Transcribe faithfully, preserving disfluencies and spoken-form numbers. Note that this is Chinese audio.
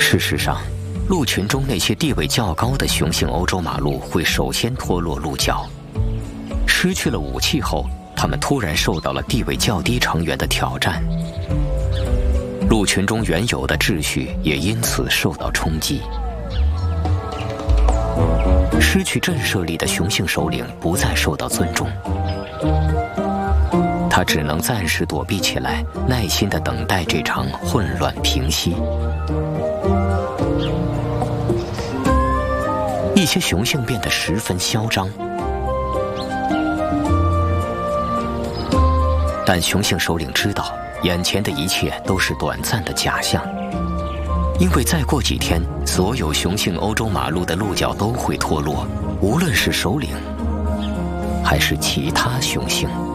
事实上，鹿群中那些地位较高的雄性欧洲马鹿会首先脱落鹿角。失去了武器后，它们突然受到了地位较低成员的挑战，鹿群中原有的秩序也因此受到冲击。失去震慑力的雄性首领不再受到尊重，他只能暂时躲避起来，耐心地等待这场混乱平息。一些雄性变得十分嚣张，但雄性首领知道，眼前的一切都是短暂的假象，因为再过几天，所有雄性欧洲马鹿的鹿角都会脱落，无论是首领还是其他雄性。